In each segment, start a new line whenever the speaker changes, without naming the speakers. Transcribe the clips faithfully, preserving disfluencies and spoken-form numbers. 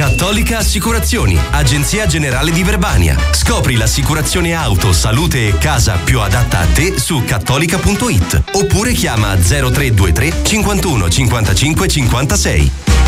Cattolica Assicurazioni, agenzia generale di Verbania. Scopri l'assicurazione auto, salute e casa più adatta a te su cattolica punto it oppure chiama zero tre due tre cinquantuno cinquantacinque cinquantasei.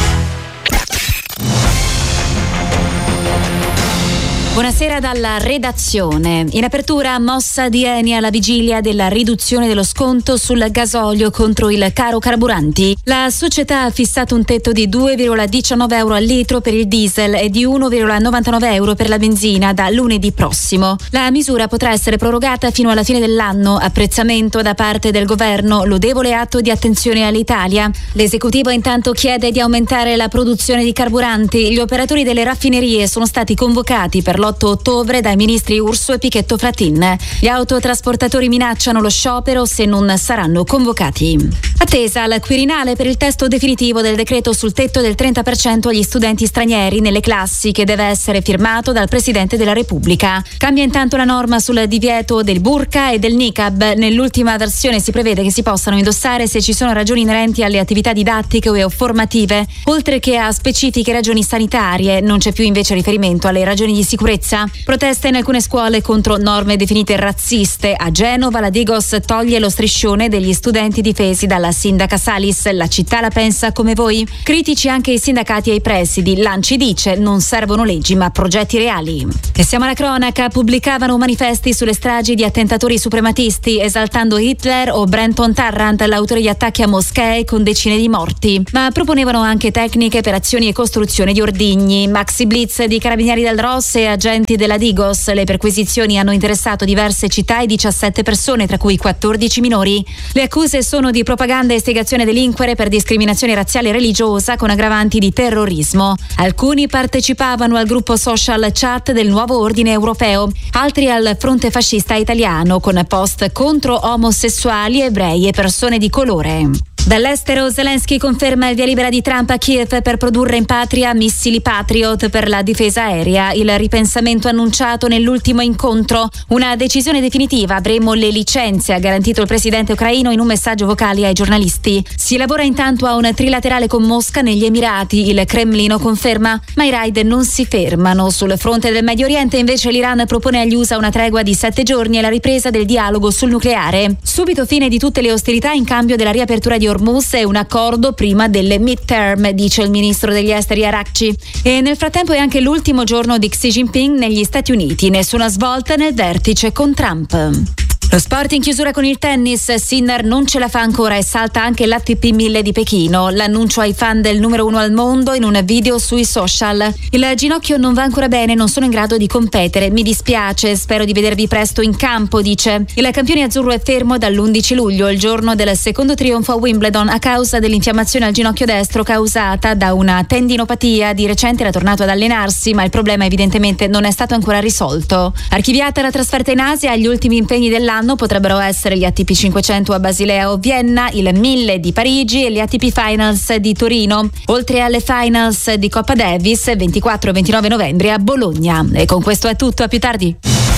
Buonasera dalla redazione. In apertura mossa di Eni alla vigilia della riduzione dello sconto sul gasolio contro il caro carburanti. La società ha fissato un tetto di due virgola diciannove euro al litro per il diesel e di uno virgola novantanove euro per la benzina da lunedì prossimo. La misura potrà essere prorogata fino alla fine dell'anno. Apprezzamento da parte del governo, lodevole atto di attenzione all'Italia. L'esecutivo intanto chiede di aumentare la produzione di carburanti. Gli operatori delle raffinerie sono stati convocati per l'otto ottobre dai ministri Urso e Pichetto Fratin. Gli autotrasportatori minacciano lo sciopero se non saranno convocati. Attesa al Quirinale per il testo definitivo del decreto sul tetto del trenta per cento agli studenti stranieri nelle classi, che deve essere firmato dal Presidente della Repubblica. Cambia intanto la norma sul divieto del burqa e del niqab. Nell'ultima versione si prevede che si possano indossare se ci sono ragioni inerenti alle attività didattiche o formative, oltre che a specifiche ragioni sanitarie. Non c'è più invece riferimento alle ragioni di sicurezza. Proteste in alcune scuole contro norme definite razziste. A Genova la Digos toglie lo striscione degli studenti difesi dalla sindaca Salis. La città la pensa come voi? Critici anche i sindacati e i presidi. L'Anci dice non servono leggi ma progetti reali. E siamo alla cronaca. Pubblicavano manifesti sulle stragi di attentatori suprematisti esaltando Hitler o Brenton Tarrant, l'autore di attacchi a moschee con decine di morti, ma proponevano anche tecniche per azioni e costruzione di ordigni. Maxi blitz di carabinieri del Ross e agenti della Digos. Le perquisizioni hanno interessato diverse città e diciassette persone, tra cui quattordici minori. Le accuse sono di propaganda e istigazione a delinquere per discriminazione razziale e religiosa con aggravanti di terrorismo. Alcuni partecipavano al gruppo social chat del Nuovo Ordine Europeo, altri al fronte fascista italiano con post contro omosessuali, ebrei e persone di colore. Dall'estero Zelensky conferma il via libera di Trump a Kiev per produrre in patria missili Patriot per la difesa aerea. Il ripensamento annunciato nell'ultimo incontro. Una decisione definitiva, avremo le licenze, ha garantito il presidente ucraino in un messaggio vocale ai giornalisti. Si lavora intanto a un trilaterale con Mosca negli Emirati, il Cremlino conferma, ma i raid non si fermano. Sul fronte del Medio Oriente invece l'Iran propone agli U S A una tregua di sette giorni e la ripresa del dialogo sul nucleare. Subito fine di tutte le ostilità in cambio della riapertura di Hormuz e un accordo prima delle midterm, dice il ministro degli esteri Arakci. E nel frattempo è anche l'ultimo giorno di Xi Jinping negli Stati Uniti, nessuna svolta nel vertice con Trump. Lo sport in chiusura con il tennis. Sinner non ce la fa ancora e salta anche l'A T P mille di Pechino. L'annuncio ai fan del numero uno al mondo in un video sui social. Il ginocchio non va ancora bene, non sono in grado di competere. Mi dispiace, spero di vedervi presto in campo, dice. Il campione azzurro è fermo dall'undici luglio, il giorno del secondo trionfo a Wimbledon, a causa dell'infiammazione al ginocchio destro causata da una tendinopatia. Di recente era tornato ad allenarsi, ma il problema evidentemente non è stato ancora risolto. Archiviata la trasferta in Asia, gli ultimi impegni dell'anno potrebbero essere gli A T P cinquecento a Basilea o Vienna, il mille di Parigi e gli A T P Finals di Torino, oltre alle Finals di Coppa Davis ventiquattro e ventinove novembre a Bologna. E con questo è tutto, a più tardi.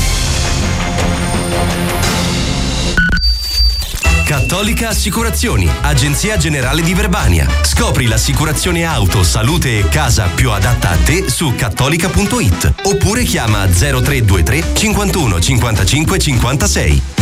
Cattolica Assicurazioni, agenzia generale di Verbania. Scopri l'assicurazione auto, salute e casa più adatta a te su cattolica punto it oppure chiama zero tre due tre cinquantuno cinquantacinque cinquantasei.